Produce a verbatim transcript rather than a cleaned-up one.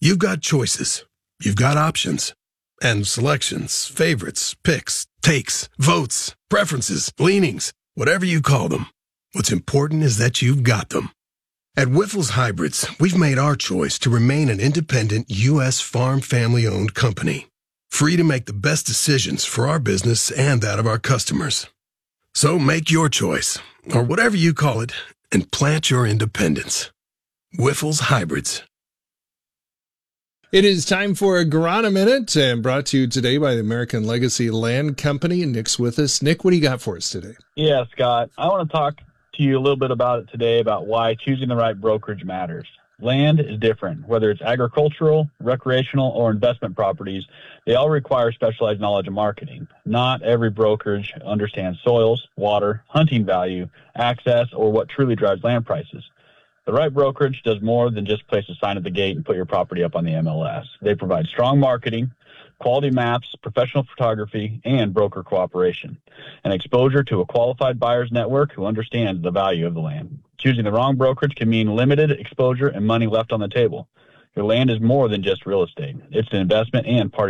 You've got choices. You've got options. And selections, favorites, picks, takes, votes, preferences, leanings, whatever you call them. What's important is that you've got them. At Wyffels Hybrids, we've made our choice to remain an independent U S farm family-owned company, free to make the best decisions for our business and that of our customers. So make your choice, or whatever you call it, and plant your independence. Wyffels Hybrids. It is time for Agronomy Minute, and brought to you today by the American Legacy Land Company. Nick's with us. Nick, what do you got for us today? Yeah, Scott, I want to talk to you a little bit about it today, about why choosing the right brokerage matters. Land is different. Whether it's agricultural, recreational, or investment properties, they all require specialized knowledge of marketing. Not every brokerage understands soils, water, hunting value, access, or what truly drives land prices. The right brokerage does more than just place a sign at the gate and put your property up on the M L S. They provide strong marketing, quality maps, professional photography, and broker cooperation, and exposure to a qualified buyer's network who understands the value of the land. Choosing the wrong brokerage can mean limited exposure and money left on the table. Your land is more than just real estate. It's an investment and part of